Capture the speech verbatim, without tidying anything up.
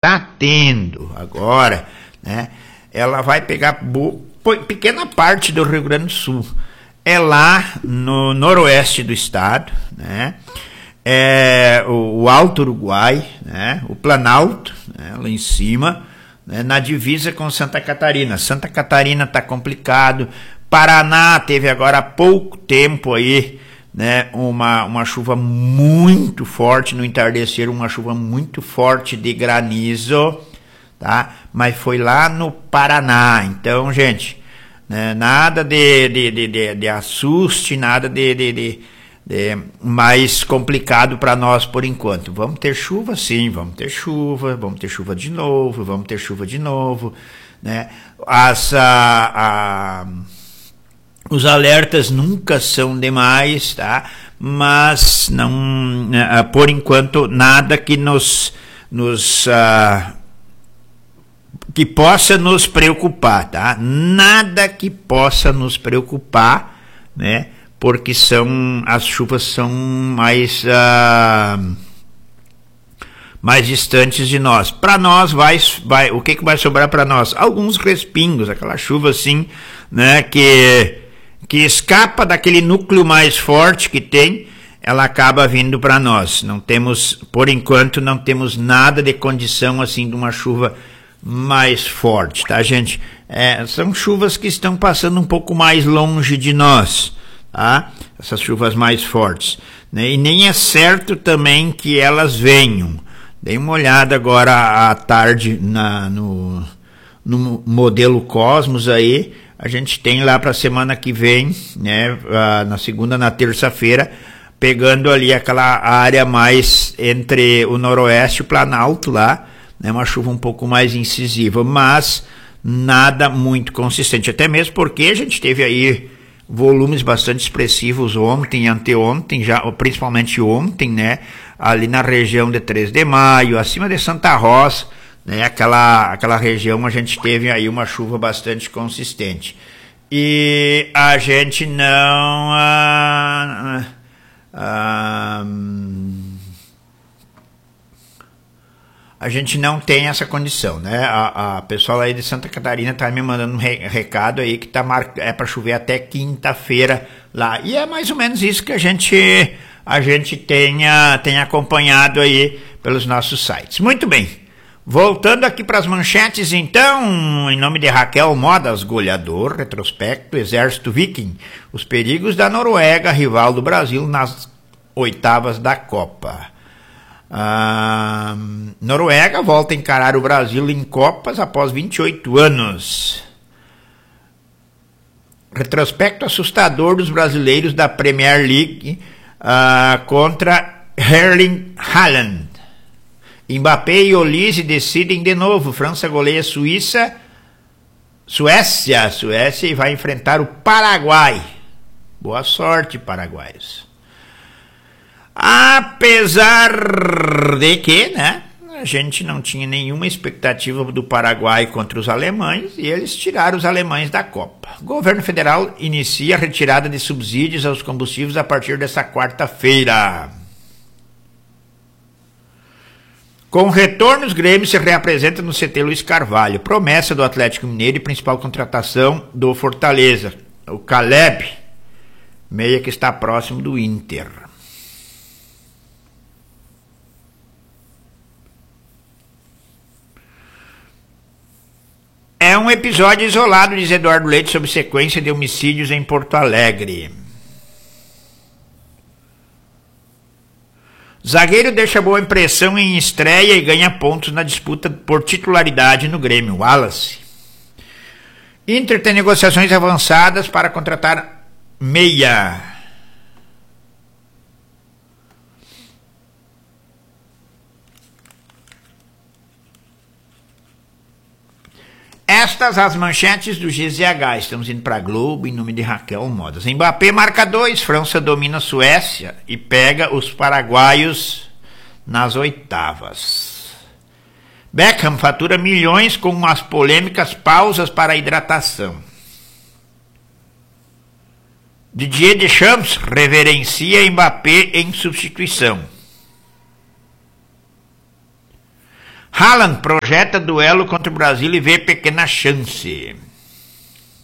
está tendo agora, né, ela vai pegar bo- pequena parte do Rio Grande do Sul. É lá no noroeste do estado, né, é o, o Alto Uruguai, né, o Planalto, né, lá em cima, né, na divisa com Santa Catarina. Santa Catarina está complicado. Paraná teve agora há pouco tempo aí, né, uma, uma chuva muito forte no entardecer, uma chuva muito forte de granizo, tá? Mas foi lá no Paraná. Então, gente, né, nada de, de, de, de, de assuste, nada de, de, de, de mais complicado para nós por enquanto. Vamos ter chuva, sim, vamos ter chuva, vamos ter chuva de novo, vamos ter chuva de novo, né? As, a, a, os alertas nunca são demais, tá? Mas não, por enquanto, nada que nos, nos uh, que possa nos preocupar, tá? Nada que possa nos preocupar, né? Porque são, as chuvas são mais, uh, mais distantes de nós. Para nós, vai, vai, o que, que vai sobrar para nós? Alguns respingos, aquela chuva assim, né? Que, que escapa daquele núcleo mais forte que tem, ela acaba vindo para nós. Não temos, por enquanto, não temos nada de condição assim de uma chuva mais forte, tá, gente? É, são chuvas que estão passando um pouco mais longe de nós, tá? Essas chuvas mais fortes, né? E nem é certo também que elas venham. Dei uma olhada agora à tarde na, no, no modelo Cosmos aí. A gente tem lá para a semana que vem, né, na segunda, na terça-feira, pegando ali aquela área mais entre o noroeste e o Planalto lá, né, uma chuva um pouco mais incisiva, mas nada muito consistente, até mesmo porque a gente teve aí volumes bastante expressivos ontem e anteontem, já, principalmente ontem, né, ali na região de três de maio, acima de Santa Rosa, né, aquela, aquela região a gente teve aí uma chuva bastante consistente. E a gente não... Ah, ah, a gente não tem essa condição, né? A, a pessoal aí de Santa Catarina tá me mandando um re, recado aí que tá mar, é para chover até quinta-feira lá. E é mais ou menos isso que a gente, a gente tenha, tenha acompanhado aí pelos nossos sites. Muito bem. Voltando aqui para as manchetes, então, em nome de Raquel Modas, goleador, retrospecto, exército viking, os perigos da Noruega, rival do Brasil nas oitavas da Copa. A Noruega volta a encarar o Brasil em Copas após vinte e oito anos. Retrospecto assustador dos brasileiros da Premier League uh, contra Erling Haaland. Mbappé e Olise decidem de novo. França goleia Suíça, Suécia, Suécia e vai enfrentar o Paraguai. Boa sorte, paraguaios. Apesar de que, né, a gente não tinha nenhuma expectativa do Paraguai contra os alemães e eles tiraram os alemães da Copa. O governo federal inicia a retirada de subsídios aos combustíveis a partir dessa quarta-feira. Com retorno, os Grêmios se reapresentam no C T Luiz Carvalho. Promessa do Atlético Mineiro e principal contratação do Fortaleza. O Caleb, meia que está próximo do Inter. É um episódio isolado, diz Eduardo Leite, sobre sequência de homicídios em Porto Alegre. Zagueiro deixa boa impressão em estreia e ganha pontos na disputa por titularidade no Grêmio. Wallace. Inter tem negociações avançadas para contratar meia. Estas as manchetes do G Z H. Estamos indo para a Globo em nome de Raquel Modas. Mbappé marca dois. França domina a Suécia e pega os paraguaios nas oitavas. Beckham fatura milhões com umas polêmicas pausas para a hidratação. Didier Deschamps reverencia Mbappé em substituição. Haaland projeta duelo contra o Brasil e vê pequena chance.